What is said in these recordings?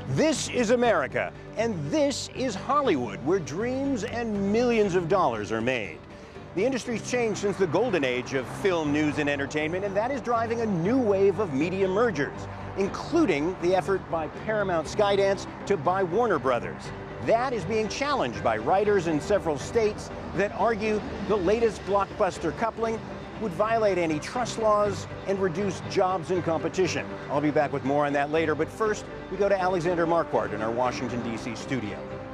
This is America, and this is Hollywood, where dreams and millions of dollars are made. The industry's changed since the golden age of film, news, and entertainment, and that is driving a new wave of media mergers, including the effort by Paramount Skydance to buy Warner Brothers. That is being challenged by writers in several states that argue the latest blockbuster coupling would violate antitrust laws and reduce jobs and competition. I'll be back with more on that later, but first, we go to Alexander Marquardt in our Washington, D.C. studio.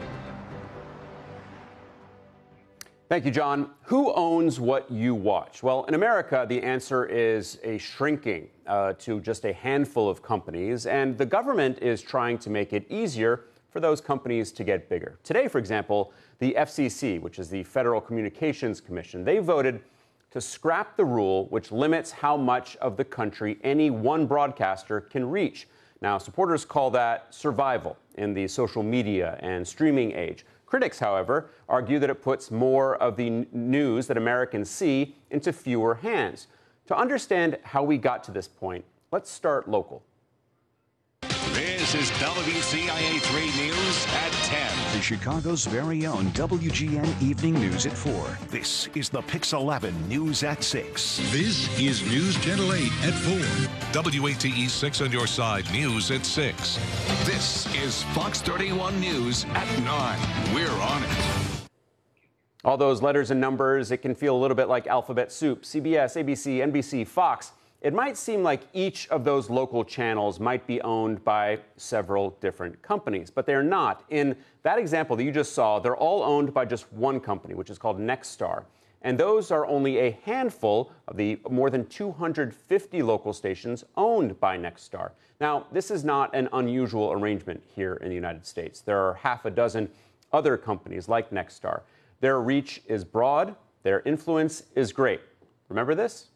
Thank you, John. Who owns what you watch? Well, in America, the answer is a shrinking to just a handful of companies, and the government is trying to make it easier for those companies to get bigger. Today, for example, the FCC, which is the Federal Communications Commission, they voted to scrap the rule which limits how much of the country any one broadcaster can reach. Now, supporters call that survival in the social media and streaming age. Critics, however, argue that it puts more of the news that Americans see into fewer hands. To understand how we got to this point, let's start local. This is WCIA 3 News at 10. The Chicago's very own WGN Evening News at 4. This is the Pix 11 News at 6. This is News Channel 8 at 4. WATE 6 on your side, News at 6. This is Fox 31 News at 9. We're on it. All those letters and numbers, it can feel a little bit like alphabet soup. CBS, ABC, NBC, Fox. It might seem like each of those local channels might be owned by several different companies, but they're not. In that example that you just saw, they're all owned by just one company, which is called Nexstar. And those are only a handful of the more than 250 local stations owned by Nexstar. Now, this is not an unusual arrangement here in the United States. There are half a dozen other companies like Nexstar. Their reach is broad, their influence is great. Remember this?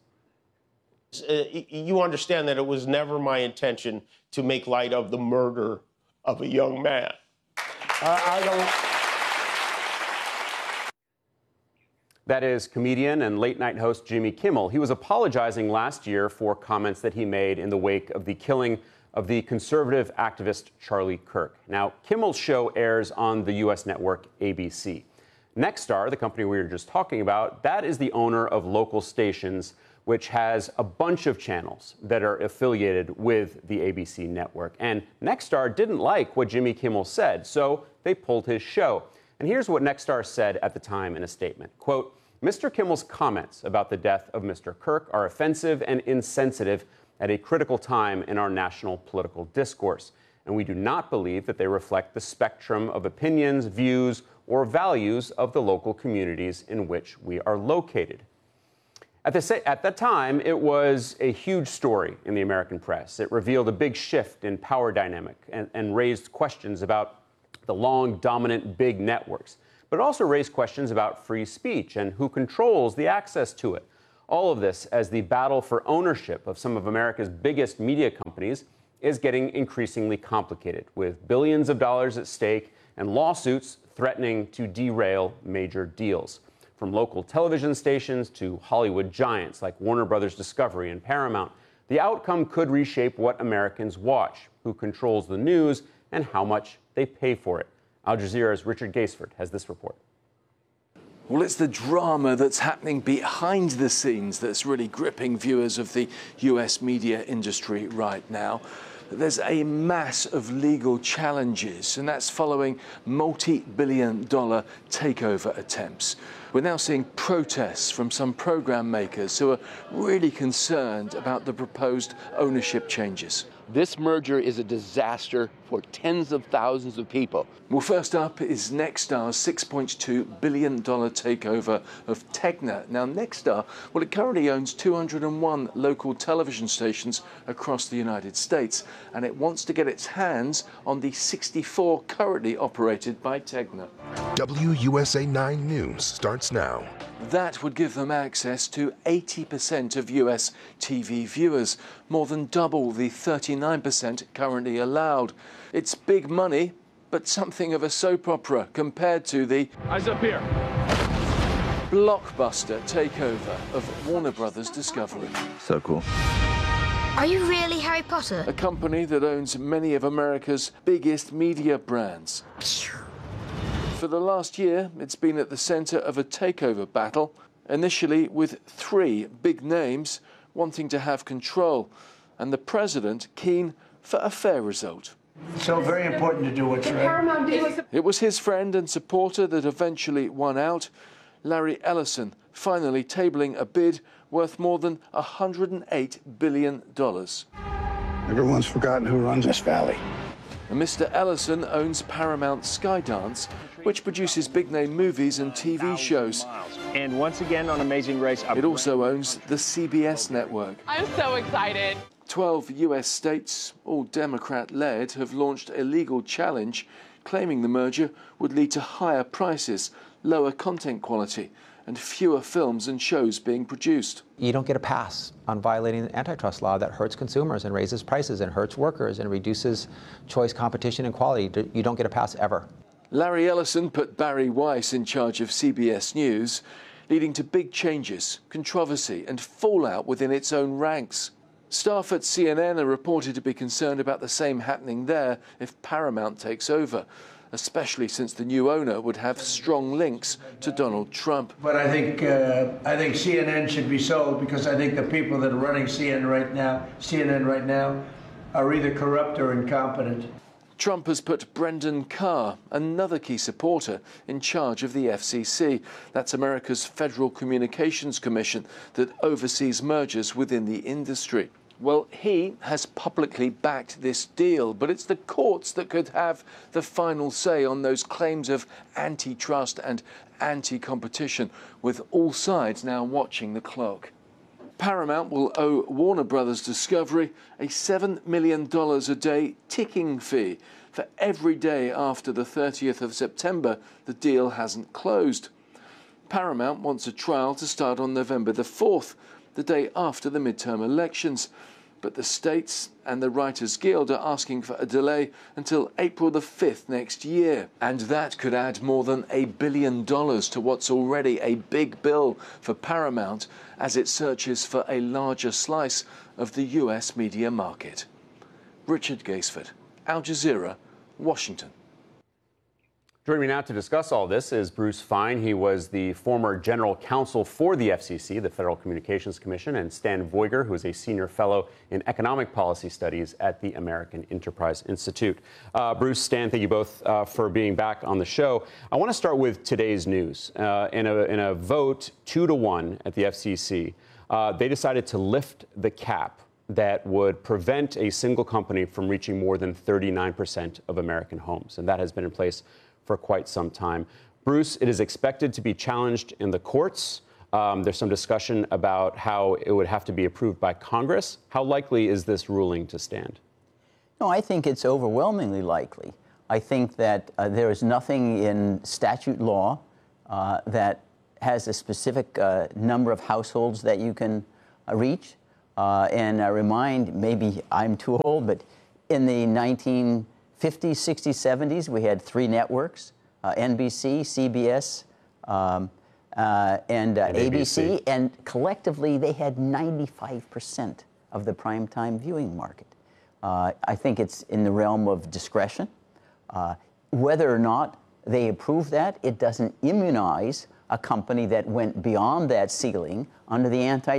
You understand that it was never my intention to make light of the murder of a young man. I don't. That is comedian and late-night host Jimmy Kimmel. He was apologizing last year for comments that he made in the wake of the killing of the conservative activist Charlie Kirk. Now, Kimmel's show airs on the U.S. network ABC. Nexstar, the company we were just talking about, that is the owner of local stations, which has a bunch of channels that are affiliated with the ABC network. And Nexstar didn't like what Jimmy Kimmel said, so they pulled his show. And here's what Nexstar said at the time in a statement. Quote, Mr. Kimmel's comments about the death of Mr. Kirk are offensive and insensitive at a critical time in our national political discourse. And we do not believe that they reflect the spectrum of opinions, views, or values of the local communities in which we are located. At that time, it was a huge story in the American press. It revealed a big shift in power dynamic and raised questions about the long, dominant big networks. But it also raised questions about free speech and who controls the access to it. All of this as the battle for ownership of some of America's biggest media companies is getting increasingly complicated, with billions of dollars at stake and lawsuits threatening to derail major deals. From local television stations to Hollywood giants like Warner Brothers Discovery and Paramount, the outcome could reshape what Americans watch, who controls the news, and how much they pay for it. Al Jazeera's Richard Gaisford has this report. Well, it's the drama that's happening behind the scenes that's really gripping viewers of the US media industry right now. There's a mass of legal challenges, and that's following multi-billion-dollar takeover attempts. We're now seeing protests from some program makers who are really concerned about the proposed ownership changes. This merger is a disaster for tens of thousands of people. Well, first up is Nexstar's $6.2 billion takeover of Tegna. Now, Nexstar, well, it currently owns 201 local television stations across the United States, and it wants to get its hands on the 64 currently operated by Tegna. WUSA 9 News starts now. That would give them access to 80% of US TV viewers, more than double the 39% currently allowed. It's big money, but something of a soap opera compared to the Eyes up here. blockbuster takeover of Warner Brothers Discovery. So cool. Are you really Harry Potter? a company that owns many of America's biggest media brands. For the last year, it's been at the center of a takeover battle, initially with 3 big names wanting to have control, and the president keen for a fair result. So very important to do what's right. It was his friend and supporter that eventually won out, Larry Ellison, finally tabling a bid worth more than $108 billion. Everyone's forgotten who runs this valley. And Mr. Ellison owns Paramount Skydance, which produces big-name movies and TV shows. And once again on Amazing Race, it also owns the CBS network. I'm so excited. 12 US states, all Democrat-led, have launched a legal challenge claiming the merger would lead to higher prices, lower content quality, and fewer films and shows being produced. You don't get a pass on violating the antitrust law. That hurts consumers and raises prices and hurts workers and reduces choice, competition, and quality. You don't get a pass ever. Larry Ellison put Barry Weiss in charge of CBS News, leading to big changes, controversy, and fallout within its own ranks. Staff at CNN are reported to be concerned about the same happening there if Paramount takes over, especially since the new owner would have strong links to Donald Trump. But I think CNN should be sold because I think the people that are running CNN right now are either corrupt or incompetent. Trump has put Brendan Carr, another key supporter, in charge of the FCC. That's America's Federal Communications Commission that oversees mergers within the industry. Well, he has publicly backed this deal, but it's the courts that could have the final say on those claims of antitrust and anti-competition, with all sides now watching the clock. Paramount will owe Warner Brothers Discovery a $7 million a day ticking fee for every day after the 30th of September the deal hasn't closed. Paramount wants a trial to start on November the 4th, the day after the midterm elections. But the states and the Writers Guild are asking for a delay until April the 5th next year. And that could add more than $1 billion to what's already a big bill for Paramount as it searches for a larger slice of the US media market. Richard Gaisford, Al Jazeera, Washington. Joining me now to discuss all this is Bruce Fein. He was the former general counsel for the FCC, the Federal Communications Commission, and Stan Voiger, who is a senior fellow in economic policy studies at the American Enterprise Institute. Bruce, Stan, thank you both for being back on the show. I want to start with today's news. In a vote 2-1 at the FCC, they decided to lift the cap that would prevent a single company from reaching more than 39% of American homes. And that has been in place for quite some time. Bruce, it is expected to be challenged in the courts. There's some discussion about how it would have to be approved by Congress. How likely is this ruling to stand? No, I think it's overwhelmingly likely. I think that there is nothing in statute law that has a specific number of households that you can reach. And I remind, maybe I'm too old, but in the 1950s, 60s, 70s, we had 3 networks, NBC, CBS, and ABC, and collectively they had 95% of the primetime viewing market. I think it's in the realm of discretion. Whether or not they approve that, it doesn't immunize a company that went beyond that ceiling under the